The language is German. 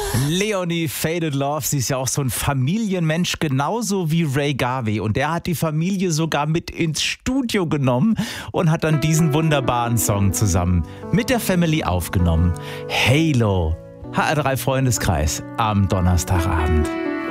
Leonie Faded Love, sie ist ja auch so ein Familienmensch, genauso wie Ray Garvey. Und der hat die Familie sogar mit ins Studio genommen und hat dann diesen wunderbaren Song zusammen mit der Family aufgenommen. Halo, HR3 Freundeskreis am Donnerstagabend.